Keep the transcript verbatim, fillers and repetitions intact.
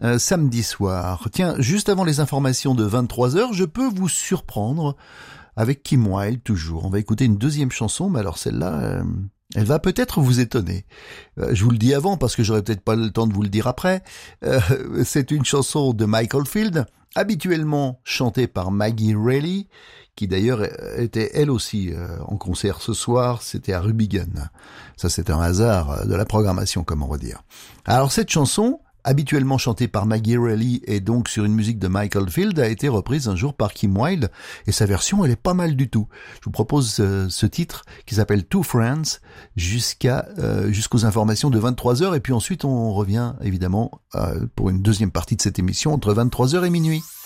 euh, samedi soir. Tiens, juste avant les informations de vingt-trois heures, je peux vous surprendre avec Kim Wilde toujours. On va écouter une deuxième chanson, mais alors celle-là, euh, elle va peut-être vous étonner. Euh, je vous le dis avant parce que j'aurai peut-être pas le temps de vous le dire après. Euh, c'est une chanson de Michael Field, habituellement chantée par Maggie Reilly, qui d'ailleurs était elle aussi euh, en concert ce soir, c'était à Rubigen. Ça c'est un hasard de la programmation, comme on va dire. Alors cette chanson, habituellement chantée par Maggie Reilly et donc sur une musique de Michael Field, a été reprise un jour par Kim Wilde et sa version elle est pas mal du tout. Je vous propose euh, ce titre qui s'appelle Two Friends jusqu'à euh, jusqu'aux informations de vingt-trois heures et puis ensuite on revient évidemment euh, pour une deuxième partie de cette émission entre vingt-trois heures et minuit.